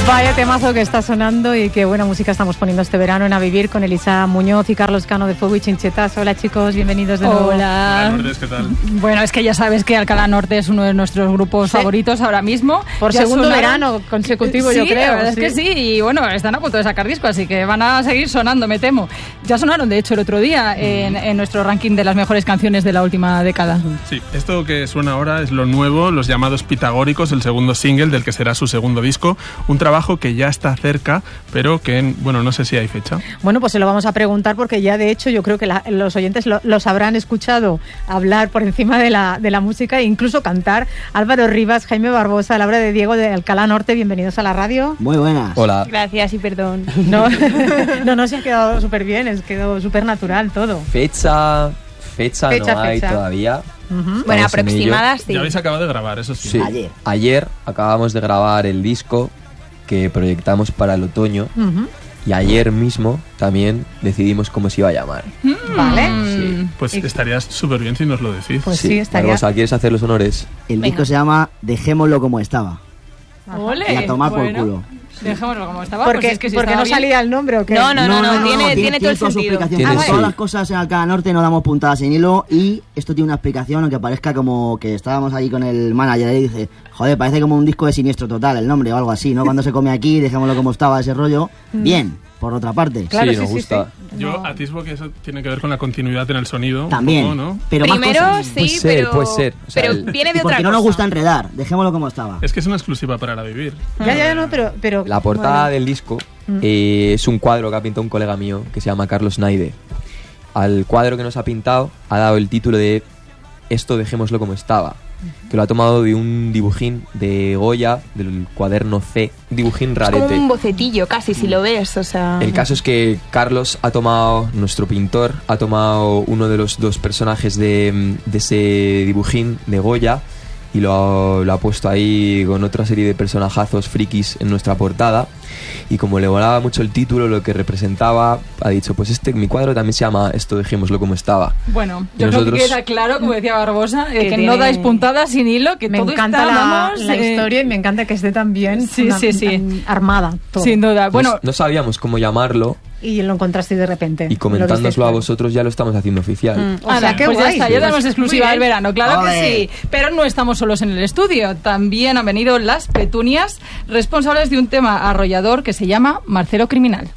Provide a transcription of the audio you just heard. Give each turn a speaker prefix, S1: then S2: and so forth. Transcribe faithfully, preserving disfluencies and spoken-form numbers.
S1: Vaya temazo que está sonando y qué buena música estamos poniendo este verano en A Vivir con Elisa Muñoz y Carlos Cano de Fuego y Chinchetas. Hola chicos, bienvenidos de nuevo.
S2: Hola.
S3: Hola, Lourdes, ¿qué tal?
S2: Bueno, es que ya sabes que Alcalá Norte es uno de nuestros grupos
S1: ¿Sí?
S2: favoritos ahora mismo.
S1: Por
S2: Ya
S1: segundo
S2: sonaron...
S1: verano consecutivo,
S2: sí,
S1: yo creo.
S2: la verdad
S1: sí.
S2: es que sí, y bueno, están a punto de sacar disco, así que van a seguir sonando, me temo. Ya sonaron, de hecho, el otro día en, en nuestro ranking de las mejores canciones de la última década.
S3: Sí, esto que suena ahora es lo nuevo, Los Llamados Pitagóricos, el segundo single del que será su segundo disco. Un trabajo que ya está cerca, pero que, bueno, no sé si hay fecha.
S1: Bueno, pues se lo vamos a preguntar porque ya de hecho yo creo que la, los oyentes lo, los habrán escuchado hablar por encima de la, de la música e incluso cantar. Álvaro Rivas, Jaime Barbosa, Laura de Diego de Alcalá Norte, bienvenidos a la radio.
S4: Muy buenas.
S5: Hola.
S6: Gracias y perdón.
S1: No, no, no, se ha quedado súper bien, es quedado súper natural todo.
S5: Fecha, fecha,
S1: Fecha,
S5: no hay
S1: fecha.
S5: todavía.
S1: Uh-huh.
S5: Estamos
S6: Bueno,
S5: en
S6: aproximadas sí.
S3: Ya habéis acabado de grabar, eso sí.
S5: Sí.
S4: Ayer.
S5: Ayer acabamos de grabar el disco que proyectamos para el otoño
S1: Uh-huh.
S5: y ayer mismo también decidimos cómo se iba a llamar.
S1: Vale.
S5: Sí.
S3: Pues
S1: Y-
S3: estarías súper bien si nos lo decís.
S1: Pues sí, estaría.
S5: Barbosa, ¿quieres hacer los honores?
S4: El
S6: Venga.
S4: disco se llama Dejémoslo como estaba.
S2: ¡Ole!
S4: Y a tomar por
S2: Bueno,
S4: culo.
S2: Dejémoslo como estaba.
S1: ¿Por qué?
S2: pues es que si
S1: ¿Porque
S2: estaba
S1: no
S2: bien-
S1: salía el nombre o qué?
S6: No, no, no, no, tiene, tiene todo el
S4: toda su
S6: sentido.
S4: explicación.
S5: Tiene,
S4: Como
S5: sí.
S4: todas las cosas en Alcalá Norte no damos puntadas sin hilo y esto tiene una explicación, aunque parezca como que estábamos ahí con el manager y dice, joder, parece como un disco de Siniestro Total el nombre o algo así, ¿no? Cuando se come aquí, dejémoslo como estaba ese rollo. Bien, por otra parte.
S1: Claro,
S5: sí,
S1: sí,
S5: nos
S1: sí,
S5: gusta.
S1: sí.
S3: Yo atisbo que eso tiene que ver con la continuidad en el sonido. un
S4: También.
S3: poco, ¿no?
S4: Pero más
S6: Primero
S4: cosas.
S6: sí,
S5: Puede ser,
S6: pero,
S5: puede ser. O sea,
S6: pero
S5: el-
S6: viene de
S4: Y
S6: otra
S4: porque no
S6: cosa.
S4: nos gusta enredar, dejémoslo como estaba.
S3: Es que es una exclusiva para la Vivir.
S1: Ya, ya, no, pero... pero
S5: La portada
S1: bueno.
S5: del disco
S1: Mm.
S5: eh, es un cuadro que ha pintado un colega mío que se llama Carlos Naide. Al cuadro que nos ha pintado ha dado el título de Esto dejémoslo como estaba, que lo ha tomado de un dibujín de Goya, del cuaderno C, un dibujín
S6: Es como
S5: rarete.
S6: un bocetillo casi, si lo ves, o sea...
S5: El caso es que Carlos ha tomado, nuestro pintor, ha tomado uno de los dos personajes de, de ese dibujín de Goya y lo ha, lo ha puesto ahí con otra serie de personajazos frikis en nuestra portada. Y como le volaba mucho el título, lo que representaba, ha dicho, pues este mi cuadro también se llama Esto dejémoslo como estaba.
S2: Bueno,
S5: Y
S2: yo
S5: nosotros-
S2: creo que queda claro, como decía Barbosa, eh,
S1: Que
S2: que
S1: tiene-
S2: no dais puntadas sin hilo, que
S1: Me
S2: todo
S1: encanta
S2: está,
S1: la,
S2: vamos,
S1: la
S2: eh,
S1: historia y me encanta que esté tan bien
S2: Sí,
S1: una-
S2: sí, sí.
S1: tan armada. Todo.
S2: Sin duda. Bueno,
S5: no, no sabíamos cómo llamarlo
S1: Y lo encontraste de repente.
S5: y
S1: Lo visteis
S5: comentándoslo a
S1: claro.
S5: vosotros ya lo estamos haciendo oficial.
S1: Mm, o
S2: Ala,
S1: sea, qué
S2: pues
S1: guay.
S2: ya está, ya tenemos
S1: Muy
S2: exclusiva
S1: bien.
S2: del verano, claro
S4: Ole.
S2: que sí. Pero no estamos solos en el estudio, también han venido las Petunias, responsables de un tema arrollador que se llama Marcelo Criminal.